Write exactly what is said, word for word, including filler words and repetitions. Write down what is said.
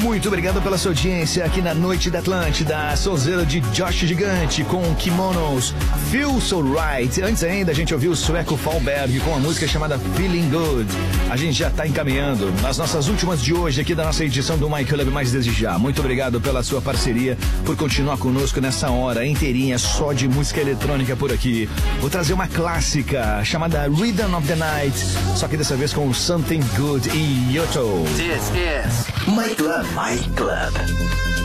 Muito obrigado pela sua audiência aqui na Noite da Atlântida. Sonzeiro de Josh Gigante com Kimonos, Feel So Right. Antes ainda a gente ouviu o sueco Fallberg com a música chamada Feeling Good. A gente já está encaminhando nas nossas últimas de hoje aqui da nossa edição do My Club Mais Desejar. Muito obrigado pela sua parceria, por continuar conosco nessa hora inteirinha só de música eletrônica por aqui. Vou trazer uma clássica chamada Rhythm of the Night, só que dessa vez com Something Good e Yoto. This is My Club. My Club.